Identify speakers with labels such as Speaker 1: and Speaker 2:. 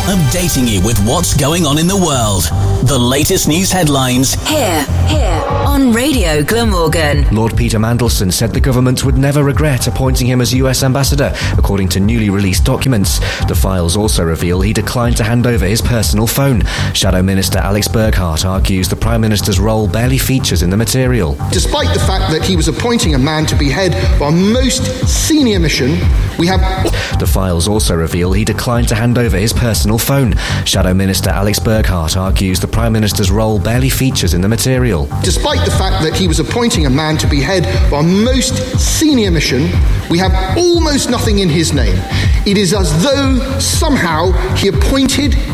Speaker 1: updating you with what's going on in the world. The latest news headlines
Speaker 2: here on Radio Glamorgan.
Speaker 3: Lord Peter Mandelson said the government would never regret appointing him as US ambassador, according to newly released documents. The files also reveal he declined to hand over his personal phone. Shadow Minister Alex Burghardt argues the Prime Minister's role barely features in the material.
Speaker 4: Despite the fact that he was appointing a man to be head of our most senior mission, we have...
Speaker 3: The files also reveal he declined to hand over his personal phone. Shadow Minister Alex Burghardt argues the Prime Minister's role barely features in the material.
Speaker 4: Despite the fact that he was appointing a man to be head of our most senior mission, we have almost nothing in his name. It is as though somehow he appointed